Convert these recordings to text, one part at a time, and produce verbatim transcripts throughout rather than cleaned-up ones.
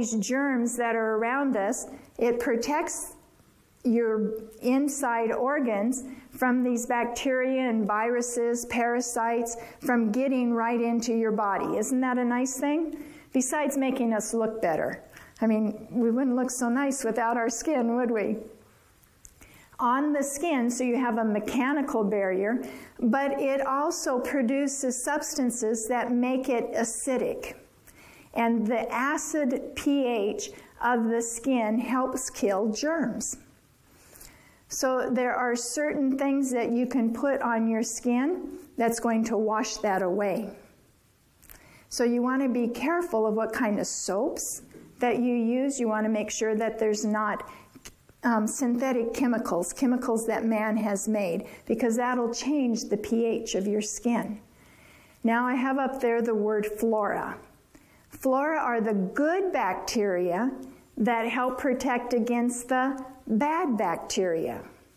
these germs that are around us. It protects your inside organs from these bacteria and viruses, parasites, from getting right into your body. Isn't that a nice thing? Besides making us look better. I mean, we wouldn't look so nice without our skin, would we? On the skin, so you have a mechanical barrier, but it also produces substances that make it acidic. And the acid pH of the skin helps kill germs. So there are certain things that you can put on your skin that's going to wash that away. So you want to be careful of what kind of soaps that you use. You want to make sure that there's not um, synthetic chemicals, chemicals that man has made, because that'll change the pH of your skin. Now I have up there the word flora. Flora are the good bacteria that help protect against the bad bacteria.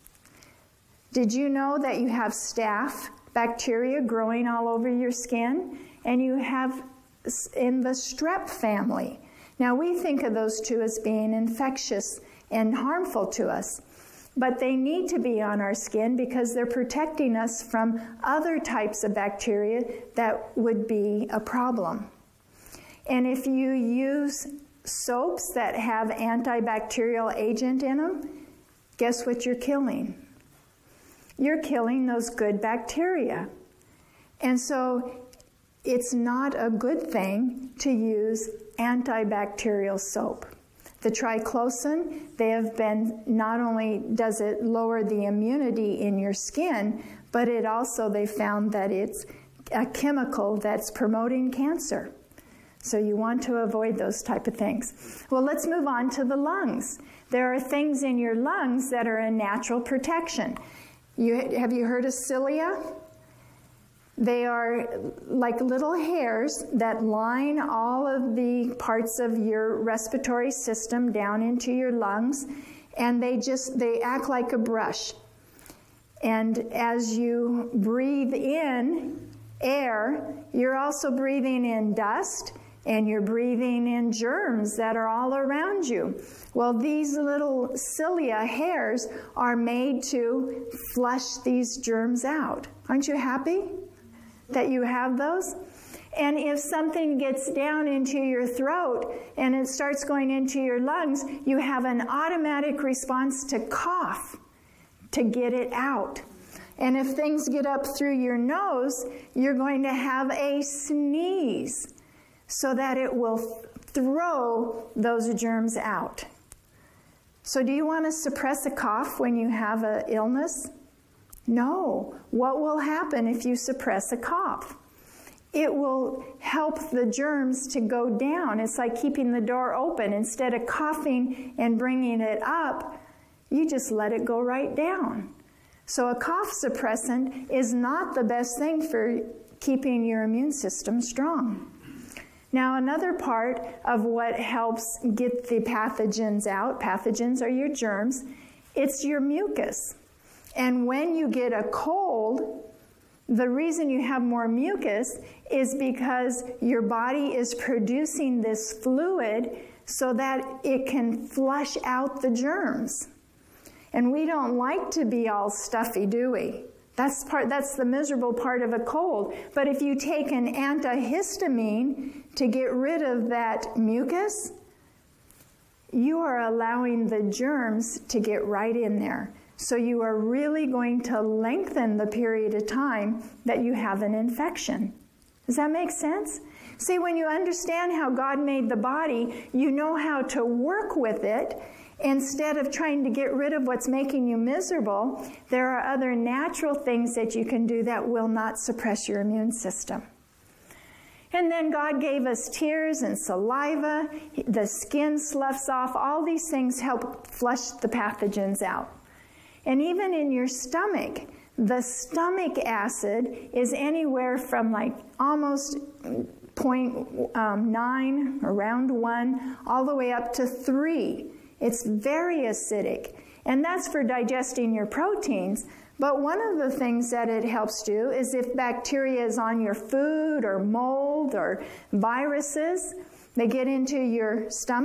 Did you know that you have staph bacteria growing all over your skin? And you have in the strep family. Now we think of those two as being infectious and harmful to us, but they need to be on our skin because they're protecting us from other types of bacteria that would be a problem. And if you use soaps that have antibacterial agent in them, guess what you're killing? You're killing those good bacteria. And so it's not a good thing to use antibacterial soap. The triclosan, they have been, not only does it lower the immunity in your skin, but it also, they found that it's a chemical that's promoting cancer. So you want to avoid those type of things. Well, let's move on to the lungs. There are things in your lungs that are a natural protection. You, have you heard of cilia? They are like little hairs that line all of the parts of your respiratory system down into your lungs, and they just, they act like a brush. And as you breathe in air, you're also breathing in dust, and you're breathing in germs that are all around you. Well, these little cilia hairs are made to flush these germs out. Aren't you happy that you have those? And if something gets down into your throat and it starts going into your lungs, you have an automatic response to cough to get it out. And if things get up through your nose, you're going to have a sneeze so that it will throw those germs out. So do you want to suppress a cough when you have an illness? No. What will happen if you suppress a cough? It will help the germs to go down. It's like keeping the door open. Instead of coughing and bringing it up, you just let it go right down. So a cough suppressant is not the best thing for keeping your immune system strong. Now, another part of what helps get the pathogens out, pathogens are your germs, it's your mucus. And when you get a cold, the reason you have more mucus is because your body is producing this fluid so that it can flush out the germs. And we don't like to be all stuffy, do we? That's part, that's the miserable part of a cold. But if you take an antihistamine to get rid of that mucus, you are allowing the germs to get right in there. So you are really going to lengthen the period of time that you have an infection. Does that make sense? See, when you understand how God made the body, you know how to work with it. Instead of trying to get rid of what's making you miserable, there are other natural things that you can do that will not suppress your immune system. And then God gave us tears and saliva, the skin sloughs off, all these things help flush the pathogens out. And even in your stomach, the stomach acid is anywhere from like almost zero point nine, around one, all the way up to three. It's very acidic, and that's for digesting your proteins. But one of the things that it helps do is if bacteria is on your food or mold or viruses, they get into your stomach.